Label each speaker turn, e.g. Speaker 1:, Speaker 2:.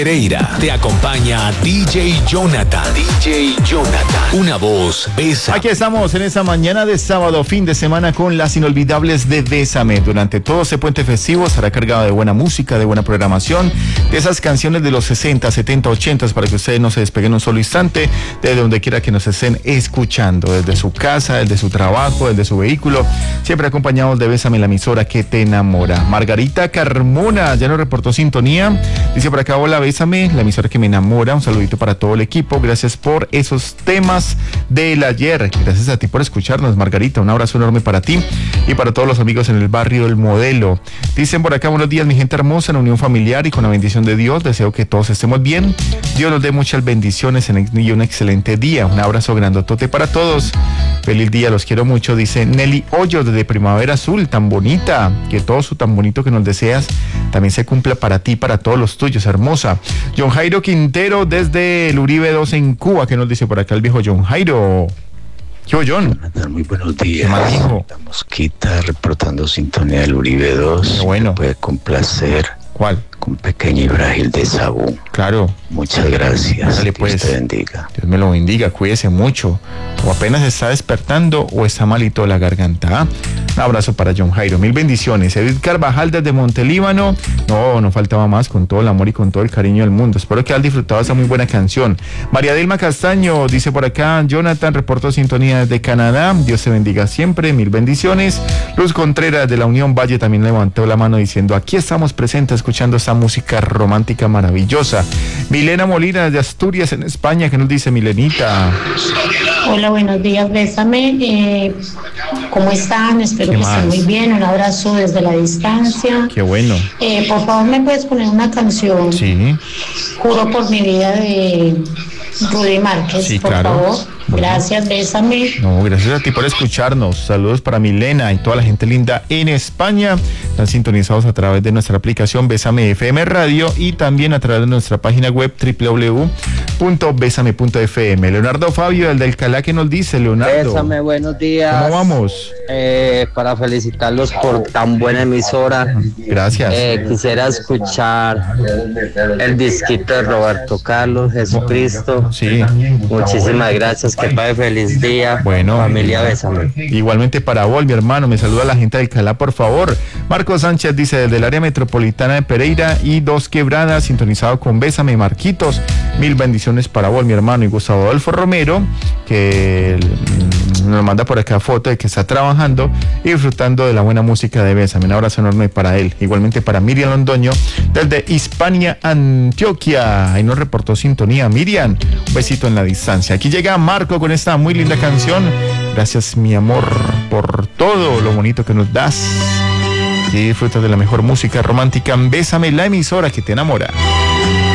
Speaker 1: Pereira, te acompaña DJ Jonathan. DJ Jonathan, una voz, Bésame.
Speaker 2: Aquí estamos en esta mañana de sábado, fin de semana, con las inolvidables de Bésame. Durante todo este puente festivo estará cargado de buena música, de buena programación, de esas canciones de los 60, 70, 80, para que ustedes no se despeguen un solo instante, desde donde quiera que nos estén escuchando, desde su casa, desde su trabajo, desde su vehículo, siempre acompañados de Bésame, la emisora que te enamora. Margarita Carmona ya nos reportó sintonía, dice por acá: hola, Bésame, la emisora que me enamora. Un saludito para todo el equipo, gracias por esos temas del ayer. Gracias a ti por escucharnos, Margarita, un abrazo enorme para ti y para todos los amigos en el barrio El Modelo. Dicen por acá: buenos días, mi gente hermosa, en unión familiar y con la bendición de Dios, deseo que todos estemos bien, Dios nos dé muchas bendiciones y un excelente día. Un abrazo grandotote para todos, feliz día, los quiero mucho. Dice Nelly Hoyos desde Primavera Azul, tan bonita, que todo su tan bonito que nos deseas también se cumpla para ti, para todos los tuyos, hermosa. John Jairo Quintero desde el Uribe 2 en Cuba, que nos dice por acá el viejo John Jairo. Yo, John.
Speaker 3: Muy buenos días.
Speaker 2: ¿Qué más dijo?
Speaker 3: La Mosquita reportando sintonía del Uribe 2.
Speaker 2: Qué bueno.
Speaker 3: Me puede complacer.
Speaker 2: ¿Cuál?
Speaker 3: Con Pequeño y Frágil de Sabú.
Speaker 2: Claro.
Speaker 3: Muchas gracias.
Speaker 2: Dale,
Speaker 3: Dios
Speaker 2: pues.
Speaker 3: te bendiga.
Speaker 2: Dios me lo bendiga, cuídese mucho. O apenas está despertando o está malito la garganta. Un abrazo para John Jairo, mil bendiciones. Edith Carvajal desde Montelíbano. No faltaba más, con todo el amor y con todo el cariño del mundo. Espero que hayan disfrutado esa muy buena canción. María Dilma Castaño dice por acá: Jonathan, reporto sintonía desde Canadá. Dios te bendiga siempre, mil bendiciones. Luz Contreras de la Unión Valle también levantó la mano diciendo: aquí estamos presentes escuchando esta música romántica maravillosa. Milena Molina de Asturias en España, que nos dice Milenita.
Speaker 4: Hola, buenos días, Bésame. ¿Cómo están? Espero que estén muy bien. Un abrazo desde la distancia.
Speaker 2: Qué bueno.
Speaker 4: Por favor, ¿me puedes poner una canción?
Speaker 2: Sí.
Speaker 4: Juro por mi vida, de Rudy Márquez,
Speaker 2: Sí,
Speaker 4: por
Speaker 2: claro.
Speaker 4: favor.
Speaker 2: Bueno.
Speaker 4: Gracias, Bésame.
Speaker 2: No, gracias a ti por escucharnos. Saludos para Milena y toda la gente linda en España. Están sintonizados a través de nuestra aplicación Bésame FM Radio y también a través de nuestra página web www.besame.fm. Leonardo Fabio, el del Calá, que nos dice, Leonardo.
Speaker 5: Bésame, buenos días.
Speaker 2: ¿Cómo vamos?
Speaker 5: Para felicitarlos por tan buena emisora.
Speaker 2: Gracias.
Speaker 5: Quisiera escuchar el disquito de Roberto Carlos, Jesucristo.
Speaker 2: Sí.
Speaker 5: Muchísimas gracias, que pase feliz día.
Speaker 2: Bueno.
Speaker 5: Familia, Bésame.
Speaker 2: Igualmente para vos, mi hermano, me saluda la gente del Calá, por favor. Marcos Sánchez dice: desde el área metropolitana de Pereira y Dos Quebradas, sintonizado con Bésame, Marquitos. Mil bendiciones para vos, mi hermano. Y Gustavo Adolfo Romero, que nos manda por acá foto de que está trabajando y disfrutando de la buena música de Bésame. Un abrazo enorme para él. Igualmente para Miriam Londoño desde Hispania, Antioquia. Ahí nos reportó sintonía. Miriam, un besito en la distancia. Aquí llega Marco con esta muy linda canción. Gracias, mi amor, por todo lo bonito que nos das. Y disfruta de la mejor música romántica. Bésame, la emisora que te enamora.